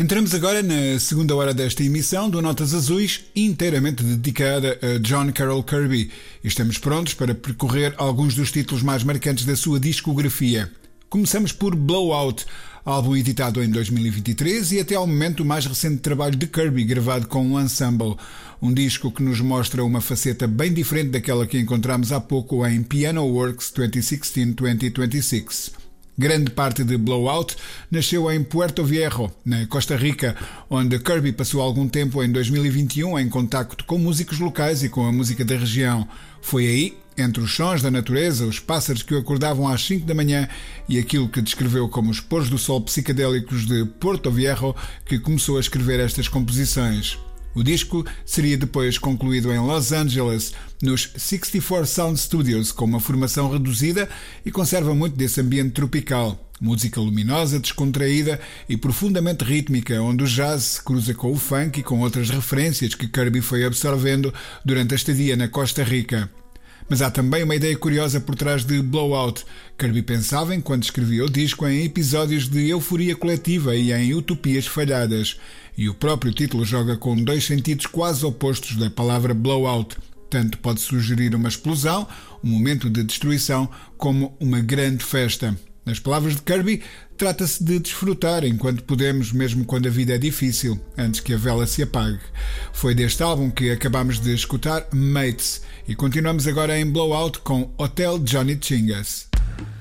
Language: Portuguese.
Entramos agora na segunda hora desta emissão do Notas Azuis, inteiramente dedicada a John Carroll Kirby. E estamos prontos para percorrer alguns dos títulos mais marcantes da sua discografia. Começamos por Blowout, álbum editado em 2023 e até ao momento o mais recente trabalho de Kirby gravado com um ensemble. Um disco que nos mostra uma faceta bem diferente daquela que encontramos há pouco em Piano Works 2016-2026. Grande parte de Blowout nasceu em Puerto Viejo, na Costa Rica, onde Kirby passou algum tempo em 2021 em contacto com músicos locais e com a música da região. Foi aí, entre os sons da natureza, os pássaros que o acordavam às 5 da manhã e aquilo que descreveu como os pôres do sol psicadélicos de Puerto Viejo, que começou a escrever estas composições. O disco seria depois concluído em Los Angeles, nos 64 Sound Studios, com uma formação reduzida e conserva muito desse ambiente tropical. Música luminosa, descontraída e profundamente rítmica, onde o jazz se cruza com o funk e com outras referências que Kirby foi absorvendo durante a estadia na Costa Rica. Mas há também uma ideia curiosa por trás de Blowout. Kirby pensava, enquanto escrevia o disco, em episódios de euforia coletiva e em utopias falhadas. E o próprio título joga com dois sentidos quase opostos da palavra blowout. Tanto pode sugerir uma explosão, um momento de destruição, como uma grande festa. Nas palavras de Kirby, trata-se de desfrutar enquanto podemos, mesmo quando a vida é difícil, antes que a vela se apague. Foi deste álbum que acabamos de escutar Mates, e continuamos agora em Blowout com Hotel Johnny Chingas.